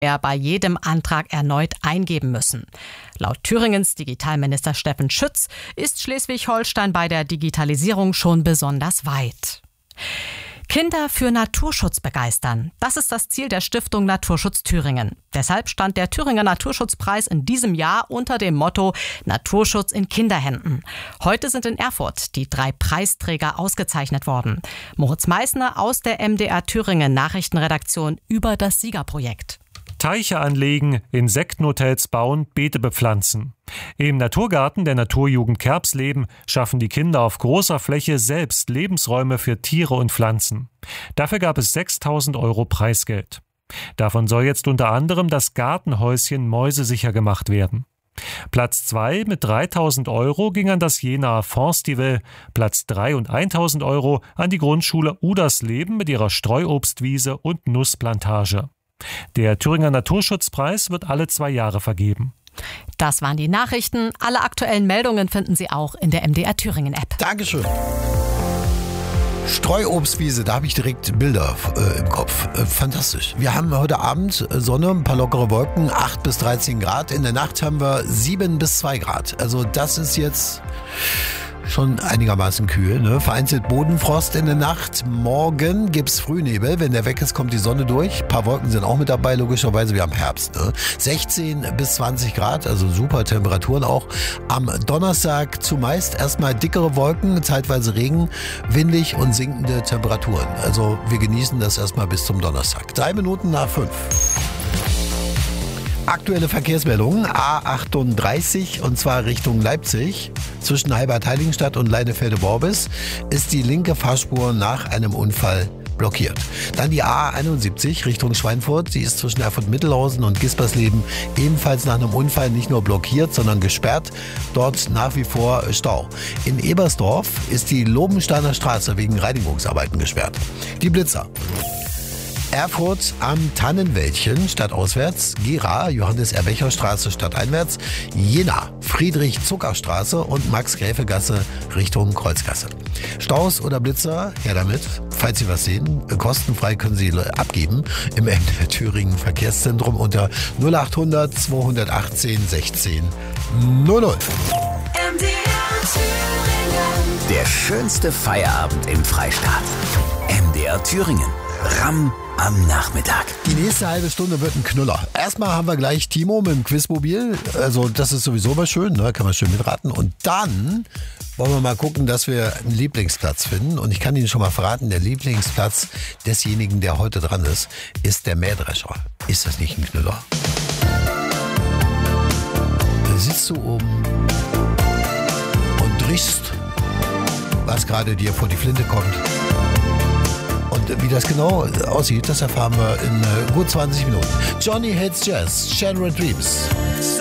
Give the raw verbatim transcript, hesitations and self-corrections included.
er bei jedem Antrag erneut eingeben müssen. Laut Thüringens Digitalminister Steffen Schütz ist Schleswig-Holstein bei der Digitalisierung schon besonders weit. Kinder für Naturschutz begeistern. Das ist das Ziel der Stiftung Naturschutz Thüringen. Deshalb stand der Thüringer Naturschutzpreis in diesem Jahr unter dem Motto Naturschutz in Kinderhänden. Heute sind in Erfurt die drei Preisträger ausgezeichnet worden. Moritz Meissner aus der M D R Thüringen Nachrichtenredaktion über das Siegerprojekt. Teiche anlegen, Insektenhotels bauen, Beete bepflanzen. Im Naturgarten der Naturjugend Kerbsleben schaffen die Kinder auf großer Fläche selbst Lebensräume für Tiere und Pflanzen. Dafür gab es sechstausend Euro Preisgeld. Davon soll jetzt unter anderem das Gartenhäuschen mäusesicher gemacht werden. Platz zwei mit dreitausend Euro ging an das Jenaer Festival, Platz drei und tausend Euro an die Grundschule Udersleben mit ihrer Streuobstwiese und Nussplantage. Der Thüringer Naturschutzpreis wird alle zwei Jahre vergeben. Das waren die Nachrichten. Alle aktuellen Meldungen finden Sie auch in der M D R Thüringen App. Dankeschön. Streuobstwiese, da habe ich direkt Bilder äh, im Kopf. Äh, fantastisch. Wir haben heute Abend Sonne, ein paar lockere Wolken, acht bis dreizehn Grad. In der Nacht haben wir sieben bis zwei Grad. Also das ist jetzt schon einigermaßen kühl, ne? Vereinzelt Bodenfrost in der Nacht. Morgen gibt's Frühnebel. Wenn der weg ist, kommt die Sonne durch. Ein paar Wolken sind auch mit dabei, logischerweise. Wir haben Herbst, ne? sechzehn bis zwanzig Grad, also super Temperaturen auch. Am Donnerstag zumeist erstmal dickere Wolken, zeitweise Regen, windig und sinkende Temperaturen. Also wir genießen das erstmal bis zum Donnerstag. Drei Minuten nach fünf. Aktuelle Verkehrsmeldungen, A achtunddreißig und zwar Richtung Leipzig. Zwischen Halbertheiligenstadt und Leinefelde-Worbis ist die linke Fahrspur nach einem Unfall blockiert. Dann die A einundsiebzig Richtung Schweinfurt. Sie ist zwischen Erfurt-Mittelhausen und Gispersleben ebenfalls nach einem Unfall nicht nur blockiert, sondern gesperrt. Dort nach wie vor Stau. In Ebersdorf ist die Lobensteiner Straße wegen Reinigungsarbeiten gesperrt. Die Blitzer. Erfurt am Tannenwäldchen stadtauswärts, Gera, Johannes-Erbecher-Straße stadteinwärts, Jena, Friedrich-Zucker-Straße und Max-Gräfe-Gasse Richtung Kreuzgasse. Staus oder Blitzer, her damit. Falls Sie was sehen, kostenfrei können Sie abgeben im M D R Thüringen Verkehrszentrum unter null achthundert zweihundertachtzehn sechzehn null null. M D R Thüringen. Der schönste Feierabend im Freistaat. M D R Thüringen. Ramm am Nachmittag. Die nächste halbe Stunde wird ein Knüller. Erstmal haben wir gleich Timo mit dem Quizmobil. Also das ist sowieso was schön, ne? Kann man schön mitraten. Und dann wollen wir mal gucken, dass wir einen Lieblingsplatz finden. Und ich kann Ihnen schon mal verraten, der Lieblingsplatz desjenigen, der heute dran ist, ist der Mähdrescher. Ist das nicht ein Knüller? Da sitzt du oben und riechst, was gerade dir vor die Flinte kommt. Und wie das genau aussieht, das erfahren wir in gut zwanzig Minuten. Johnny Hates Jazz, Shattered Dreams.